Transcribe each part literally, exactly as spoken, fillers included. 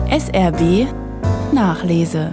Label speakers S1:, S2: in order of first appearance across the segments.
S1: S R B Nachlese.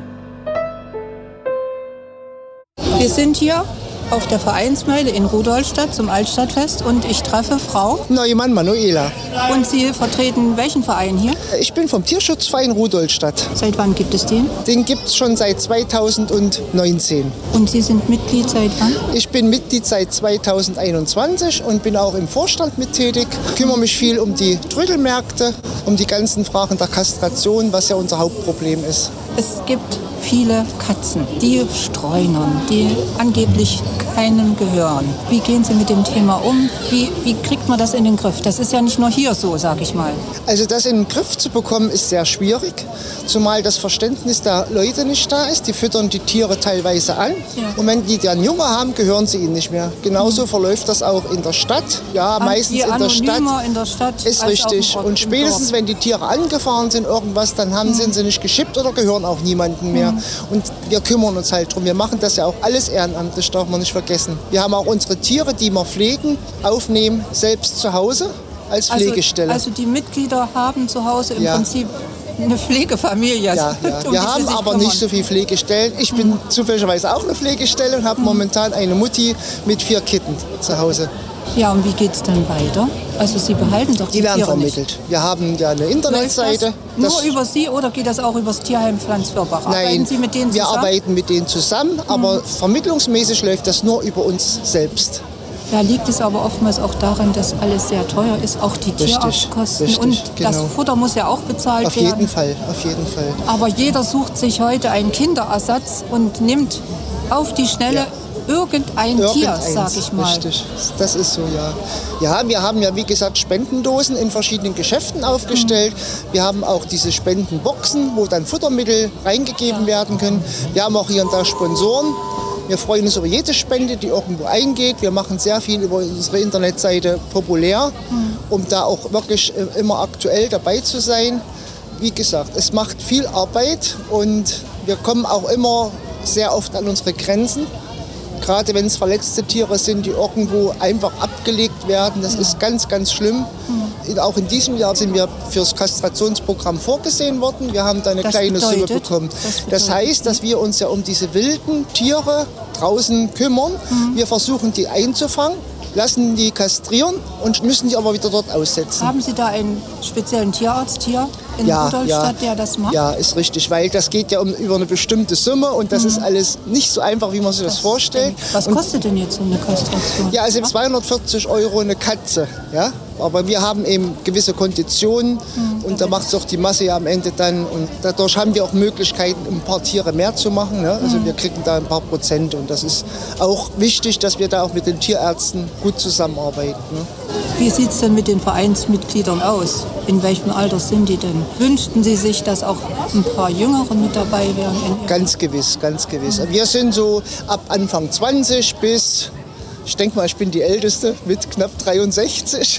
S2: Wir sind hier auf der Vereinsmeile in Rudolstadt zum Altstadtfest und ich treffe Frau
S3: Neumann Manuela.
S2: Und Sie vertreten welchen Verein hier?
S3: Ich bin vom Tierschutzverein Rudolstadt.
S2: Seit wann gibt es den?
S3: Den gibt es schon seit zweitausendneunzehn.
S2: Und Sie sind Mitglied seit wann?
S3: Ich bin Mitglied seit zweitausendeinundzwanzig und bin auch im Vorstand mit tätig. Kümmere mich viel um die Trödelmärkte, um die ganzen Fragen der Kastration, was ja unser Hauptproblem ist.
S2: Es gibt viele Katzen, die streunern, die angeblich keinem gehören. Wie gehen Sie mit dem Thema um? Wie, wie kriegt man das in den Griff? Das ist ja nicht nur hier so, sag ich mal.
S3: Also das in den Griff zu bekommen, ist sehr schwierig, zumal das Verständnis der Leute nicht da ist. Die füttern die Tiere teilweise an. Ja. Und wenn die dann Junge haben, gehören sie ihnen nicht mehr. Genauso mhm. verläuft das auch in der Stadt. Ja,
S2: An
S3: meistens in der Stadt.
S2: in der Stadt.
S3: Ist richtig. Und spätestens, wenn die Tiere angefahren sind, irgendwas, dann haben, mhm. sind sie nicht geschippt oder gehören auch niemandem mehr. Mhm. Und wir kümmern uns halt drum. Wir machen das ja auch alles ehrenamtlich, darf man nicht vergessen. Wir haben auch unsere Tiere, die wir pflegen, aufnehmen, selbst zu Hause als Pflegestelle.
S2: Also, also die Mitglieder haben zu Hause im ja. Prinzip eine Pflegefamilie.
S3: Ja, ja.
S2: um
S3: wir haben aber kümmern. nicht so viele Pflegestellen. Ich bin mhm. zufälligerweise auch eine Pflegestelle und habe mhm. momentan eine Mutti mit vier Kitten zu Hause.
S2: Ja, und wie geht es dann weiter? Also Sie behalten doch die,
S3: die werden
S2: Tiere
S3: vermittelt.
S2: Nicht.
S3: Wir haben ja eine Internetseite.
S2: Das nur über Sie oder geht das auch über das Tierheim Pflanzförbach?
S3: Nein,
S2: Sie mit denen
S3: wir
S2: zusammen?
S3: arbeiten mit denen zusammen, aber mhm. vermittlungsmäßig läuft das nur über uns selbst.
S2: Da liegt es aber oftmals auch daran, dass alles sehr teuer ist, auch die
S3: richtig,
S2: Tierarztkosten.
S3: Richtig,
S2: und
S3: genau.
S2: das Futter muss ja auch bezahlt
S3: auf
S2: werden.
S3: Auf jeden Fall, auf jeden Fall.
S2: Aber jeder sucht sich heute einen Kinderersatz und nimmt auf die Schnelle ja. Irgendein Tier, sag ich mal.
S3: Richtig, das ist so, ja. Ja, wir haben ja, wie gesagt, Spendendosen in verschiedenen Geschäften aufgestellt. Mhm. Wir haben auch diese Spendenboxen, wo dann Futtermittel reingegeben ja. werden können. Wir haben auch hier und da Sponsoren. Wir freuen uns über jede Spende, die irgendwo eingeht. Wir machen sehr viel über unsere Internetseite populär, mhm. um da auch wirklich immer aktuell dabei zu sein. Wie gesagt, es macht viel Arbeit und wir kommen auch immer sehr oft an unsere Grenzen. Gerade wenn es verletzte Tiere sind, die irgendwo einfach abgelegt werden, das ja. ist ganz, ganz schlimm. Mhm. Auch in diesem Jahr sind wir für das Kastrationsprogramm vorgesehen worden. Wir haben da eine
S2: das
S3: kleine
S2: bedeutet,
S3: Summe bekommen.
S2: Das,
S3: das heißt, dass wir uns ja um diese wilden Tiere draußen kümmern. Mhm. Wir versuchen, die einzufangen, lassen die kastrieren und müssen die aber wieder dort aussetzen.
S2: Haben Sie da einen speziellen Tierarzt hier in
S3: ja,
S2: Rudolstadt,
S3: ja,
S2: der das macht?
S3: Ja, ist richtig, weil das geht ja um, über eine bestimmte Summe und das mhm. ist alles nicht so einfach, wie man sich das, das vorstellt.
S2: Was
S3: und,
S2: kostet denn jetzt so eine Kastration?
S3: Ja, also zweihundertvierzig Euro eine Katze, ja. Aber wir haben eben gewisse Konditionen mhm. und da macht es auch die Masse ja am Ende dann. Und dadurch haben wir auch Möglichkeiten, ein paar Tiere mehr zu machen. Ne? Also mhm. wir kriegen da ein paar Prozent und das ist auch wichtig, dass wir da auch mit den Tierärzten gut zusammenarbeiten. Ne?
S2: Wie sieht es denn mit den Vereinsmitgliedern aus? In welchem Alter sind die denn? Wünschten Sie sich, dass auch ein paar Jüngere mit dabei wären?
S3: Ganz gewiss, ganz gewiss. Mhm. Wir sind so ab Anfang zwanzig bis... Ich denke mal, ich bin die Älteste mit knapp dreiundsechzig.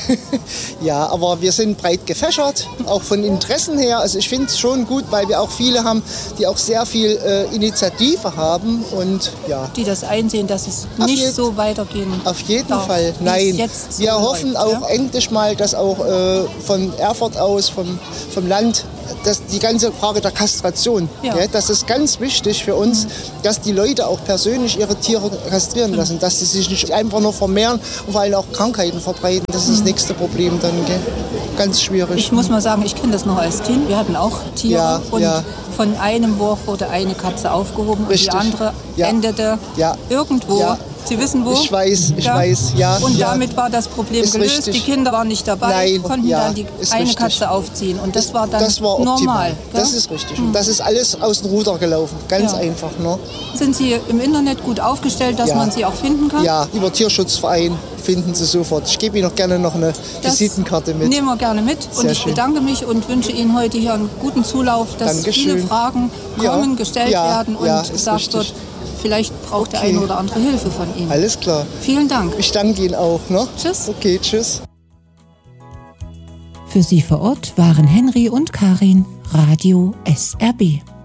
S3: Ja, aber wir sind breit gefächert, auch von Interessen her. Also ich finde es schon gut, weil wir auch viele haben, die auch sehr viel äh, Initiative haben. Und, ja.
S2: Die das einsehen, dass es auf nicht so weitergehen
S3: Auf jeden
S2: darf,
S3: Fall, nein.
S2: Jetzt
S3: wir
S2: so
S3: hoffen
S2: läuft,
S3: auch
S2: ja?
S3: endlich mal, dass auch äh, von Erfurt aus, vom, vom Land, dass die ganze Frage der Kastration, ja. Ja, das ist ganz wichtig für uns, mhm. dass die Leute auch persönlich ihre Tiere kastrieren lassen, mhm. dass sie sich nicht einfach nur vermehren und vor allem auch Krankheiten verbreiten. Das ist das nächste Problem dann, gell? Ganz schwierig.
S2: Ich muss mal sagen, ich kenne das noch als Kind. Wir hatten auch Tiere
S3: ja,
S2: und
S3: ja.
S2: von einem Wurf wurde eine Katze aufgehoben
S3: Richtig.
S2: und die andere
S3: ja.
S2: endete
S3: ja.
S2: irgendwo.
S3: Ja.
S2: Sie wissen wo?
S3: Ich weiß, ich
S2: ja.
S3: weiß, ja.
S2: Und
S3: ja.
S2: damit war das Problem
S3: ist
S2: gelöst.
S3: Richtig.
S2: Die Kinder waren nicht dabei,
S3: Nein,
S2: konnten
S3: ja,
S2: dann die eine
S3: richtig.
S2: Katze aufziehen. Und das, das war dann
S3: das war
S2: normal.
S3: Gell? Das ist richtig. Und das ist alles aus dem Ruder gelaufen. Ganz ja. einfach. Ne?
S2: Sind Sie im Internet gut aufgestellt, dass
S3: ja.
S2: man Sie auch finden kann?
S3: Ja, über Tierschutzverein finden Sie sofort. Ich gebe Ihnen noch gerne noch eine das Visitenkarte mit.
S2: Nehmen wir gerne mit.
S3: Sehr
S2: und ich
S3: schön.
S2: bedanke mich und wünsche Ihnen heute hier einen guten Zulauf, dass
S3: Dankeschön.
S2: viele Fragen kommen,
S3: ja.
S2: gestellt
S3: ja.
S2: werden und
S3: ja,
S2: gesagt
S3: richtig.
S2: wird, vielleicht braucht
S3: okay.
S2: der eine oder andere Hilfe von Ihnen.
S3: Alles klar.
S2: Vielen Dank.
S3: Ich danke Ihnen auch. Ne?
S2: Tschüss.
S3: Okay, tschüss.
S1: Für Sie vor Ort waren Henry und Karin, Radio S R B.